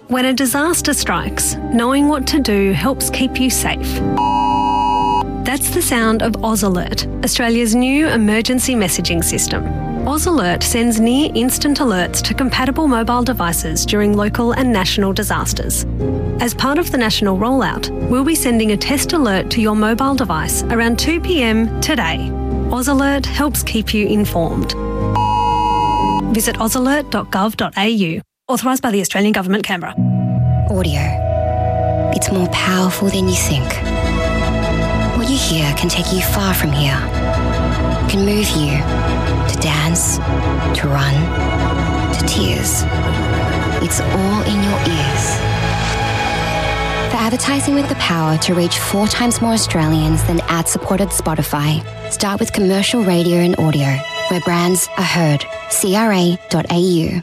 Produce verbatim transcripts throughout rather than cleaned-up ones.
When a disaster strikes, knowing what to do helps keep you safe. That's the sound of Oz Alert, Australia's new emergency messaging system. Oz Alert sends near-instant alerts to compatible mobile devices during local and national disasters. As part of the national rollout, we'll be sending a test alert to your mobile device around two p m today. Oz Alert helps keep you informed. Visit oz alert dot gov dot a u. Authorised by the Australian Government, Canberra. Audio. It's more powerful than you think. What you hear can take you far from here. Can move you to dance, to run, to tears. It's all in your ears. For advertising with the power to reach four times more Australians than ad-supported Spotify, start with commercial radio and audio, where brands are heard. C R A dot A U.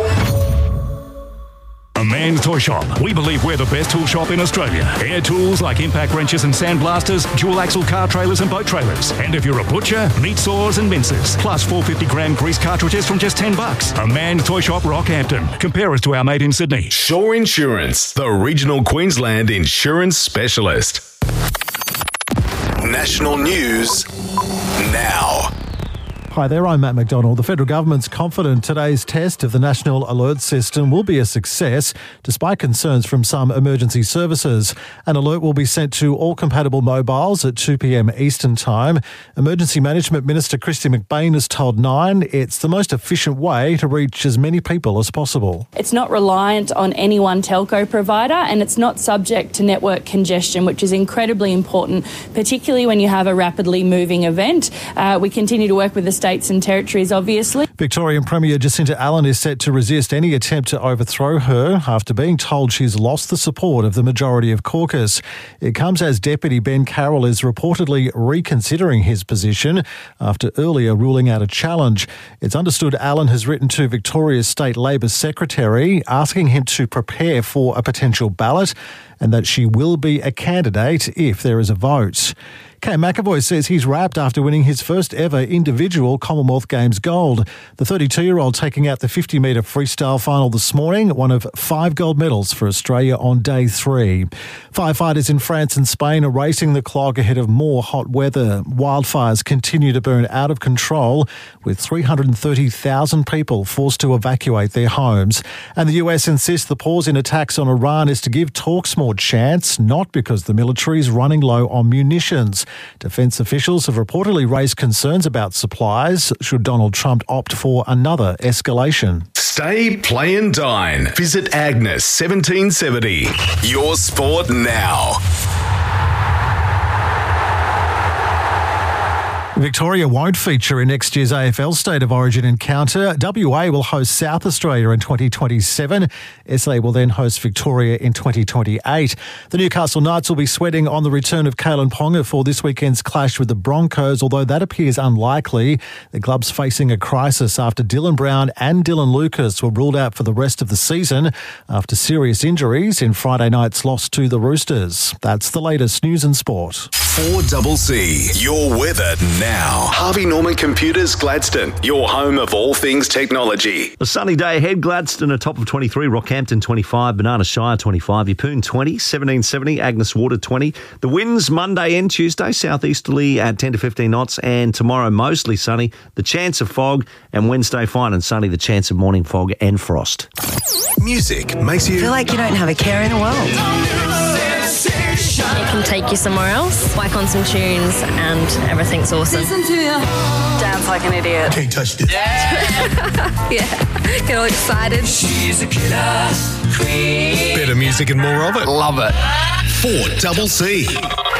A Man's Toy Shop. We believe we're the best tool shop in Australia. Air tools like impact wrenches and sandblasters, dual axle car trailers and boat trailers. And if you're a butcher, meat saws and mincers. Plus four hundred fifty gram grease cartridges from just ten bucks. A Man's Toy Shop, Rockhampton. Compare us to our mate in Sydney. Shore Insurance, the regional Queensland insurance specialist. National news now. Hi there, I'm Matt McDonald. The federal government's confident today's test of the National Alert System will be a success, despite concerns from some emergency services. An alert will be sent to all compatible mobiles at two p m Eastern Time. Emergency Management Minister Kristy McBain has told Nine it's the most efficient way to reach as many people as possible. It's not reliant on any one telco provider, and it's not subject to network congestion, which is incredibly important, particularly when you have a rapidly moving event. Uh, we continue to work with the states and territories, obviously. Victorian Premier Jacinta Allen is set to resist any attempt to overthrow her after being told she's lost the support of the majority of caucus. It comes as Deputy Ben Carroll is reportedly reconsidering his position after earlier ruling out a challenge. It's understood Allen has written to Victoria's State Labor Secretary asking him to prepare for a potential ballot and that she will be a candidate if there is a vote. Cam McAvoy says he's wrapped after winning his first ever individual Commonwealth Games gold. The thirty-two-year-old taking out the fifty metre freestyle final this morning, one of five gold medals for Australia on day three. Firefighters in France and Spain are racing the clock ahead of more hot weather. Wildfires continue to burn out of control, with three hundred thirty thousand people forced to evacuate their homes. And the U S insists the pause in attacks on Iran is to give talks more chance, not because the military is running low on munitions. Defence officials have reportedly raised concerns about supplies should Donald Trump opt for another escalation. Stay, play and dine. Visit Agnes seventeen seventy. Your sport now. Victoria won't feature in next year's A F L State of Origin encounter. W A will host South Australia in twenty twenty-seven. S A will then host Victoria in twenty twenty-eight. The Newcastle Knights will be sweating on the return of Kalen Ponga for this weekend's clash with the Broncos, although that appears unlikely. The club's facing a crisis after Dylan Brown and Dylan Lucas were ruled out for the rest of the season after serious injuries in Friday night's loss to the Roosters. That's the latest news and sport. four C C, your weather now. Harvey Norman Computers Gladstone, your home of all things technology. A sunny day ahead. Gladstone a top of twenty-three, Rockhampton twenty-five, Banana Shire twenty-five, Yeppoon twenty, seventeen seventy, Agnes Water twenty. The winds Monday and Tuesday, southeasterly at ten to fifteen knots, and tomorrow mostly sunny, the chance of fog, and Wednesday fine and sunny, the chance of morning fog and frost. Music makes you feel like you don't have a care in the world. It can take you somewhere else, whack on some tunes, and everything's awesome. Listen to you. Dance like an idiot. Can't touch this. Yeah. yeah. Get all excited. She's a killer queen. Better music and more of it. Love it. four C C.